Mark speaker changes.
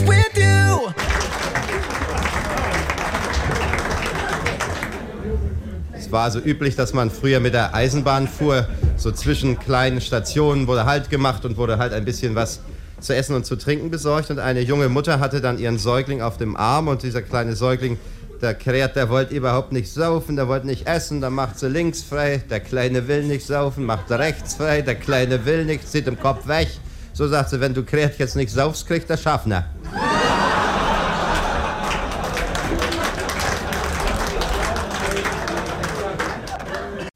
Speaker 1: much with you.
Speaker 2: Es war also üblich, dass man früher mit der Eisenbahn fuhr, so zwischen kleinen Stationen wurde Halt gemacht und wurde halt ein bisschen was zu essen und zu trinken besorgt. Und eine junge Mutter hatte dann ihren Säugling auf dem Arm und dieser kleine Säugling, der kräht, der wollte überhaupt nicht saufen, der wollte nicht essen, dann macht sie links frei, der Kleine will nicht saufen, macht rechts frei, der Kleine will nicht, zieht im Kopf weg. So sagt sie, wenn du kräht jetzt nicht saufst, kriegt der Schaffner.